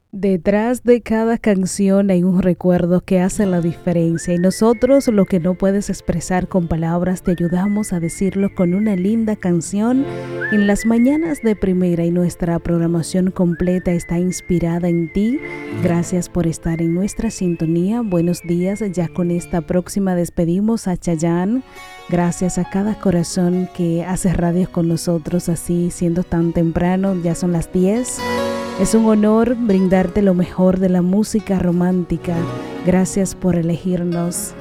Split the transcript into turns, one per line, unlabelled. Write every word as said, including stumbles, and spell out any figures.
Detrás de cada canción hay un recuerdo que hace la diferencia y nosotros lo que no puedes expresar con palabras te ayudamos a decirlo con una linda canción en las mañanas de primera y nuestra programación completa está inspirada en ti. Gracias por estar en nuestra sintonía. Buenos días. Ya con esta próxima despedimos a Chayanne. Gracias a cada corazón que hace radio con nosotros así siendo tan temprano. Ya son las diez. Es un honor brindarte lo mejor de la música romántica. Gracias por elegirnos.